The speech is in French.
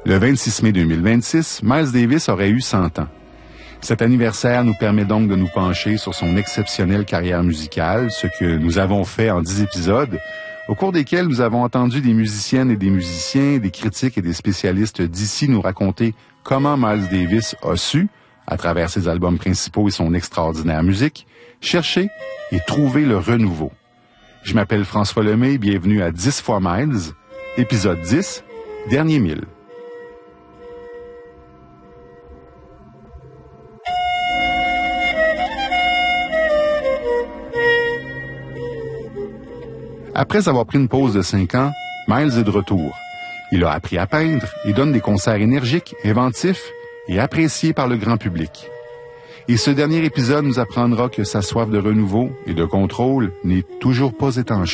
Le 26 mai 2026, Miles Davis aurait eu 100 ans. Cet anniversaire nous permet donc de nous pencher sur son exceptionnelle carrière musicale, ce que nous avons fait en 10 épisodes, au cours desquels nous avons entendu des musiciennes et des musiciens, des critiques et des spécialistes d'ici nous raconter comment Miles Davis a su, à travers ses albums principaux et son extraordinaire musique, chercher et trouver le renouveau. Je m'appelle François Lemay, bienvenue à 10 fois Miles, épisode 10, dernier 1000. Après avoir pris une pause de 5 ans, Miles est de retour. Il a appris à peindre et donne des concerts énergiques, inventifs et appréciés par le grand public. Et ce dernier épisode nous apprendra que sa soif de renouveau et de contrôle n'est toujours pas étanchée.